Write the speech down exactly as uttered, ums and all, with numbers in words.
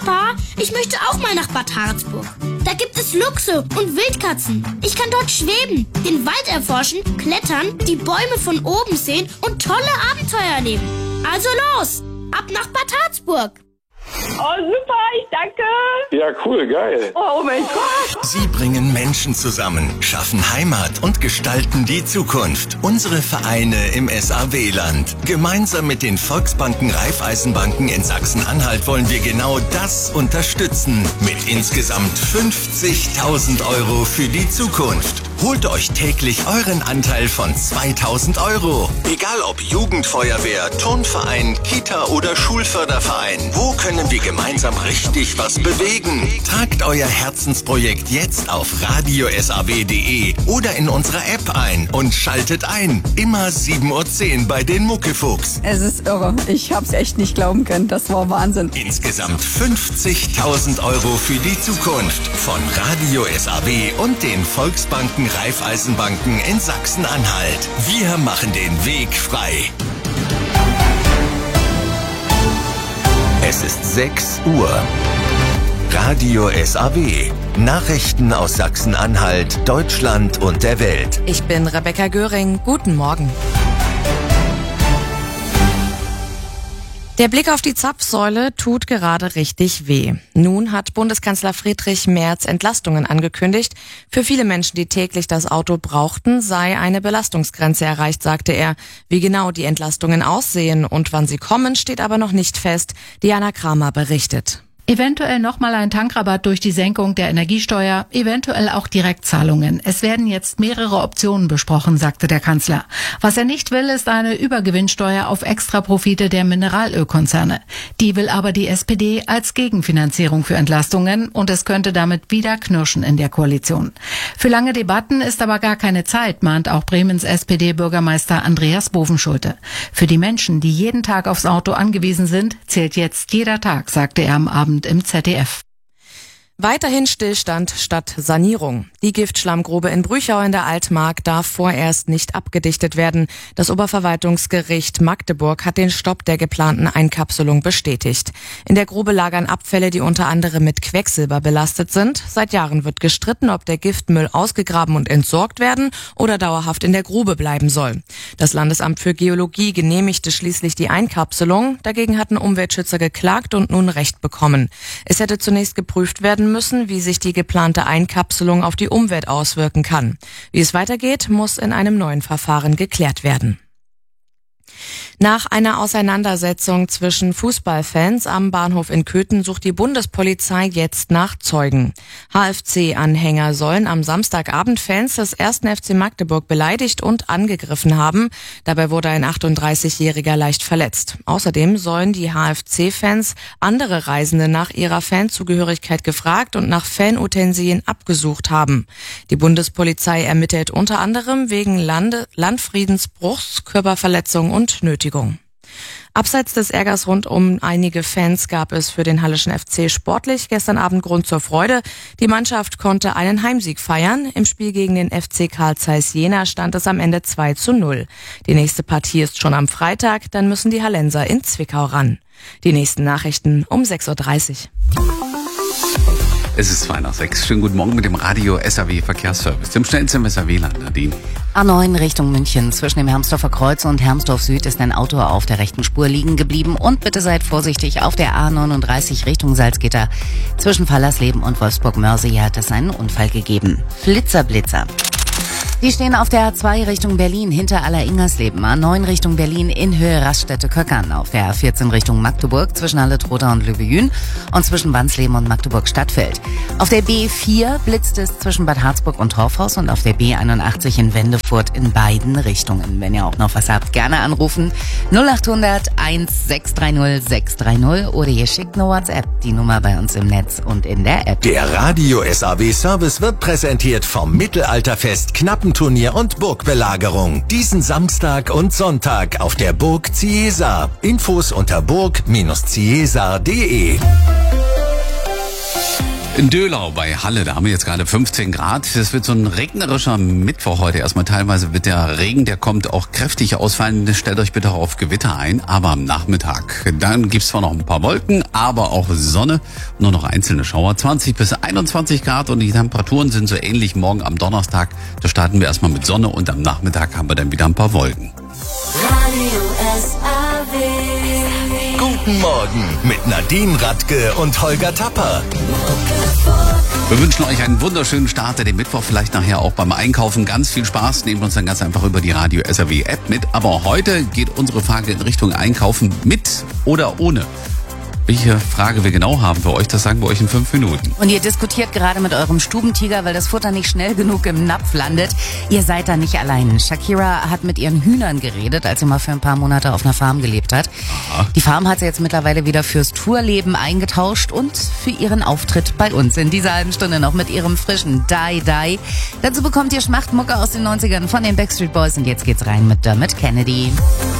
Papa, ich möchte auch mal nach Bad Harzburg. Da gibt es Luchse und Wildkatzen. Ich kann dort schweben, den Wald erforschen, klettern, die Bäume von oben sehen und tolle Abenteuer erleben. Also los, ab nach Bad Harzburg. Oh, super, ich danke. Ja, cool, geil. Oh, oh mein Gott. Sie bringen Menschen zusammen, schaffen Heimat und gestalten die Zukunft. Unsere Vereine im S A W-Land. Gemeinsam mit den Volksbanken Raiffeisenbanken in Sachsen-Anhalt wollen wir genau das unterstützen. Mit insgesamt fünfzigtausend Euro für die Zukunft. Holt euch täglich euren Anteil von zweitausend Euro. Egal ob Jugendfeuerwehr, Turnverein, Kita oder Schulförderverein. Wo können wir gemeinsam richtig was bewegen? Tragt euer Herzensprojekt jetzt auf radio s a w punkt d e oder in unserer App ein und schaltet ein. Immer sieben Uhr zehn bei den Muckefuchs. Es ist irre. Ich hab's echt nicht glauben können. Das war Wahnsinn. Insgesamt fünfzigtausend Euro für die Zukunft von Radio S A W und den Volksbanken Raiffeisenbanken in Sachsen-Anhalt. Wir machen den Weg frei. Es ist sechs Uhr. Radio S A W. Nachrichten aus Sachsen-Anhalt, Deutschland und der Welt. Ich bin Rebecca Göring. Guten Morgen. Der Blick auf die Zapfsäule tut gerade richtig weh. Nun hat Bundeskanzler Friedrich Merz Entlastungen angekündigt. Für viele Menschen, die täglich das Auto brauchten, sei eine Belastungsgrenze erreicht, sagte er. Wie genau die Entlastungen aussehen und wann sie kommen, steht aber noch nicht fest. Diana Kramer berichtet. Eventuell nochmal ein Tankrabatt durch die Senkung der Energiesteuer, eventuell auch Direktzahlungen. Es werden jetzt mehrere Optionen besprochen, sagte der Kanzler. Was er nicht will, ist eine Übergewinnsteuer auf Extraprofite der Mineralölkonzerne. Die will aber die S P D als Gegenfinanzierung für Entlastungen und es könnte damit wieder knirschen in der Koalition. Für lange Debatten ist aber gar keine Zeit, mahnt auch Bremens S P D-Bürgermeister Andreas Bovenschulte. Für die Menschen, die jeden Tag aufs Auto angewiesen sind, zählt jetzt jeder Tag, sagte er am Abend im Z D F. Weiterhin Stillstand statt Sanierung. Die Giftschlammgrube in Brüchau in der Altmark darf vorerst nicht abgedichtet werden. Das Oberverwaltungsgericht Magdeburg hat den Stopp der geplanten Einkapselung bestätigt. In der Grube lagern Abfälle, die unter anderem mit Quecksilber belastet sind. Seit Jahren wird gestritten, ob der Giftmüll ausgegraben und entsorgt werden oder dauerhaft in der Grube bleiben soll. Das Landesamt für Geologie genehmigte schließlich die Einkapselung. Dagegen hatten Umweltschützer geklagt und nun Recht bekommen. Es hätte zunächst geprüft werden müssen, wie sich die geplante Einkapselung auf die Umwelt auswirken kann. Wie es weitergeht, muss in einem neuen Verfahren geklärt werden. Nach einer Auseinandersetzung zwischen Fußballfans am Bahnhof in Köthen sucht die Bundespolizei jetzt nach Zeugen. H F C-Anhänger sollen am Samstagabend Fans des ersten F C Magdeburg beleidigt und angegriffen haben. Dabei wurde ein achtunddreißigjähriger leicht verletzt. Außerdem sollen die H F C-Fans andere Reisende nach ihrer Fanzugehörigkeit gefragt und nach Fanutensilien abgesucht haben. Die Bundespolizei ermittelt unter anderem wegen Lande- Landfriedensbruchs, Körperverletzung und Nötigung. Abseits des Ärgers rund um einige Fans gab es für den Halleschen F C sportlich gestern Abend Grund zur Freude. Die Mannschaft konnte einen Heimsieg feiern. Im Spiel gegen den F C Carl Zeiss Jena stand es am Ende zwei zu null. Die nächste Partie ist schon am Freitag, dann müssen die Hallenser in Zwickau ran. Die nächsten Nachrichten um sechs Uhr dreißig. Es ist zwei nach sechs. Schönen guten Morgen mit dem Radio S A W Verkehrsservice, dem schnellsten im S A W-Land, Nadine. A neun Richtung München. Zwischen dem Hermsdorfer Kreuz und Hermsdorf Süd ist ein Auto auf der rechten Spur liegen geblieben. Und bitte seid vorsichtig auf der A neununddreißig Richtung Salzgitter. Zwischen Fallersleben und Wolfsburg-Mörsee hat es einen Unfall gegeben. Flitzer, Blitzer. Die stehen auf der A zwei Richtung Berlin hinter Aller-Ingersleben, A neun Richtung Berlin in Höhe Raststätte-Köckern, auf der A vierzehn Richtung Magdeburg zwischen Halle-Trotha und Löwe-Jün und zwischen Wansleben und Magdeburg-Stadtfeld. Auf der B vier blitzt es zwischen Bad Harzburg und Torfhaus und auf der B einundachtzig in Wendefurt in beiden Richtungen. Wenn ihr auch noch was habt, gerne anrufen null acht hundert eins sechs drei null sechs drei null oder ihr schickt eine WhatsApp, die Nummer bei uns im Netz und in der App. Der Radio S A W Service wird präsentiert vom Mittelalterfest Knappenturnier und Burgbelagerung. Diesen Samstag und Sonntag auf der Burg Ciesar. Infos unter burg Bindestrich ciesar punkt de. In Döhlau bei Halle, da haben wir jetzt gerade fünfzehn Grad. Es wird so ein regnerischer Mittwoch heute. Erstmal teilweise wird der Regen, der kommt auch kräftig ausfallen. Stellt euch bitte auf Gewitter ein, aber am Nachmittag. Dann gibt's zwar noch ein paar Wolken, aber auch Sonne. Nur noch einzelne Schauer. zwanzig bis einundzwanzig Grad und die Temperaturen sind so ähnlich morgen am Donnerstag. Da starten wir erstmal mit Sonne und am Nachmittag haben wir dann wieder ein paar Wolken. Radio S A W. Guten Morgen mit Nadine Radke und Holger Tapper. Wir wünschen euch einen wunderschönen Start in den Mittwoch, vielleicht nachher auch beim Einkaufen. Ganz viel Spaß, nehmt uns dann ganz einfach über die Radio S A W App mit. Aber heute geht unsere Frage in Richtung Einkaufen mit oder ohne. Welche Frage wir genau haben für euch, das sagen wir euch in fünf Minuten. Und ihr diskutiert gerade mit eurem Stubentiger, weil das Futter nicht schnell genug im Napf landet. Ihr seid da nicht allein. Shakira hat mit ihren Hühnern geredet, als sie mal für ein paar Monate auf einer Farm gelebt hat. Aha. Die Farm hat sie jetzt mittlerweile wieder fürs Tourleben eingetauscht und für ihren Auftritt bei uns in dieser halben Stunde noch mit ihrem frischen Die Die. Dazu bekommt ihr Schmachtmucke aus den neunzigern von den Backstreet Boys und jetzt geht's rein mit Dermot Kennedy.